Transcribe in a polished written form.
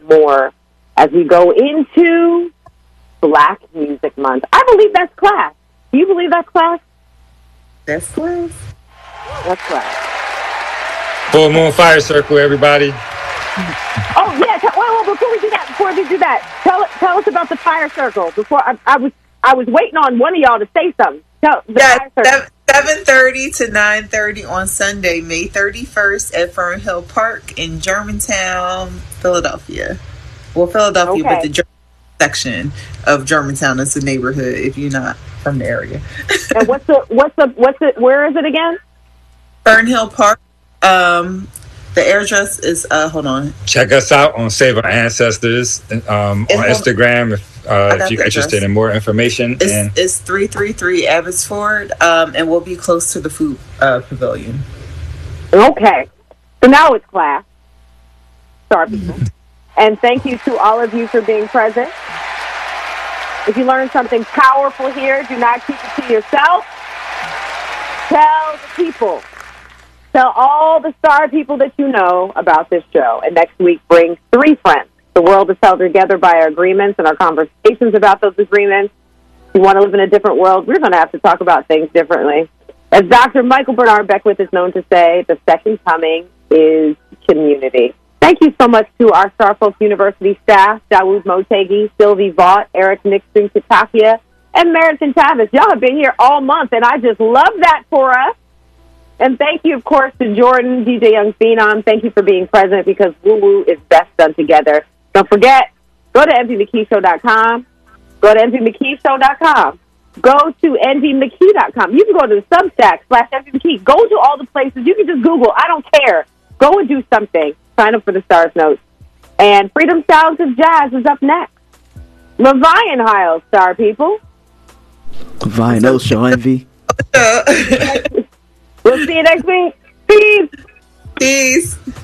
more as we go into Black Music Month. I believe that's class. Do you believe that's class? That's class. That's class. Full Moon Fire Circle, everybody. Oh yeah! Well, before we do that, tell us about the Fire Circle. Before I was waiting on one of y'all to say something. Fire Circle. 7:30 to 9:30 on Sunday, May 31st at Fernhill Park in Germantown, Philadelphia. Well, Philadelphia, but the German section of Germantown is a neighborhood if you're not from the area. And where is it again? Fernhill Park. The address is hold on. Check us out on Save Our Ancestors on Instagram if you're interested in more information. It's 333 Abbotsford, and we'll be close to the food pavilion. Okay, so now it's class. Sorry, people. And thank you to all of you for being present. If you learned something powerful here, do not keep it to yourself. Tell the people. Tell all the star people that you know about this show. And next week, bring 3 friends. The world is held together by our agreements and our conversations about those agreements. If you want to live in a different world, we're going to have to talk about things differently. As Dr. Michael Bernard Beckwith is known to say, the second coming is community. Thank you so much to our Starfolk University staff, Dawood Motegi, Sylvie Vaught, Eric Nixon, Katakia, and Meriton Tavis. Y'all have been here all month, and I just love that for us. And thank you, of course, to Jordan, DJ Young Phenom. Thank you for being present because woo-woo is best done together. Don't forget, go to envymckeeshow.com. Go to envymckeeshow.com. Go to envymckee.com. You can go to the Substack /envymckee. Go to all the places. You can just Google. I don't care. Go and do something. Sign up for the Stars Notes. And Freedom Sounds of Jazz is up next. Levian Hiles, star people. Levian Show Envy. We'll see you next week. Peace. Peace.